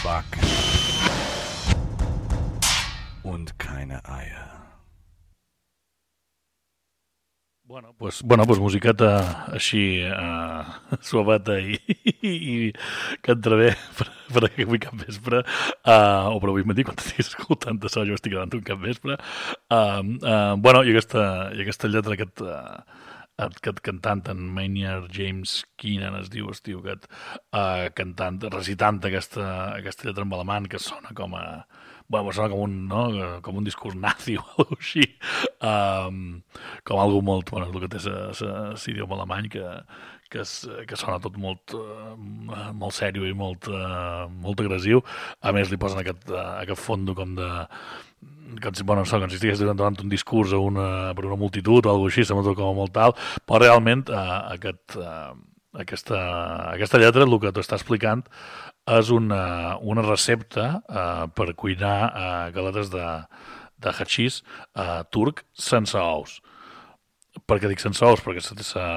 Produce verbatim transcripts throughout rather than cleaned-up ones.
Backen und keine Eier. Bueno, pues, bueno, pues musiqueta així uh, suaveta i, i, i que entrevé per, per avui capvespre uh, o per avui matí quan estiguis escoltant això jo estic quedant un capvespre uh, uh, bueno, i aquesta, i aquesta lletra aquest, uh, aquest cantant en Maynard James Keenan es diu, es diu aquest uh, cantant, recitant aquesta, aquesta lletra en alemany que sona com a bueno, sona com un, no? com un discurs nazi o alguna cosa així, um, com algo molt, bueno, el que té l'idioma alemany, que, que, és, que sona tot molt, uh, molt sèrio i molt, uh, molt agressiu. A més, li posen aquest, uh, aquest fondo com de... Com si, bueno, no sé, com si estigués donant un discurs a una, per una multitud o alguna cosa així, sembla tot com molt tal, però realment uh, aquest... Uh, Aquesta, aquesta lletra, el que t'està explicant, és una, una recepta uh, per cuinar uh, galetes de, de hachís uh, turc sense ous. Per què dic sense ous? Perquè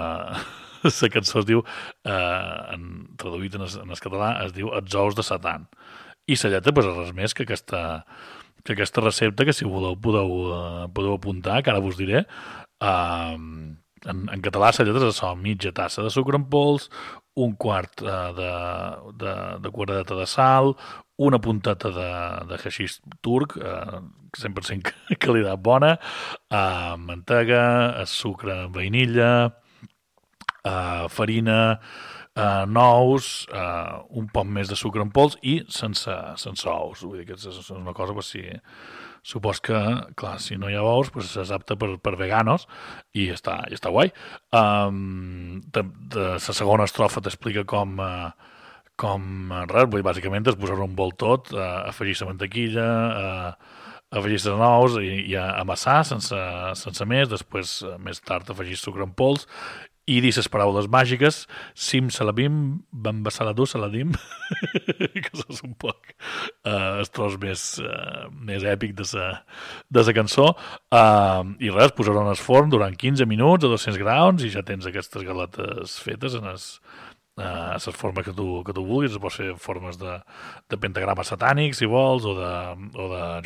la cançó es diu, uh, en, traduït en el, en el català, es diu Els ous de Satan. I la lletra, pues, res més que aquesta, que aquesta recepta, que si voleu podeu, uh, podeu apuntar, que ara vos diré, uh, En, en català la lletra és això, mitja tassa de sucre en pols, un quart uh, de, de, de quadradeta de sal, una puntata de, de haixís turc, uh, cent per cent qualitat bona, uh, mantega, sucre amb vainilla, uh, farina, uh, nous, uh, un poc més de sucre en pols i sense, sense ous. Vull dir que és, és una cosa, pues, si... Supos que, clar, si no hi ha ous, pues és apte per, per veganos i està, i està guai. Um, de, de la segona estrofa t'explica com, uh, com res, vull dir, bàsicament és posar un bol tot, uh, afegir la mantequilla, uh, afegir les nous i, i amassar sense, sense més, després, uh, més tard, afegir sucre en pols i dir les paraules màgiques Sim Salabim, Bambasaladu Saladim que és un poc uh, el tros més, uh, més èpic de sa, de sa cançó uh, i res, posar-ho en el forn durant quinze minuts a dos-cents graus i ja tens aquestes galetes fetes en es, uh, les formes que tu, que tu vulguis. Pots fer formes de, de pentagrames satànics si vols o de, o de,